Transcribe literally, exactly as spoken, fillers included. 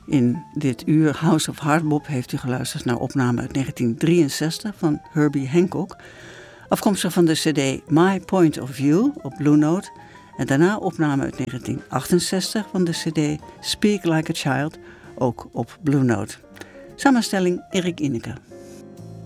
In dit uur House of Hardbop heeft u geluisterd naar opname uit negentien drieënzestig van Herbie Hancock, afkomstig van de cd My Point of View op Blue Note, en daarna opname uit negentien achtenzestig van de cd Speak Like a Child, ook op Blue Note. Samenstelling Erik Ineke.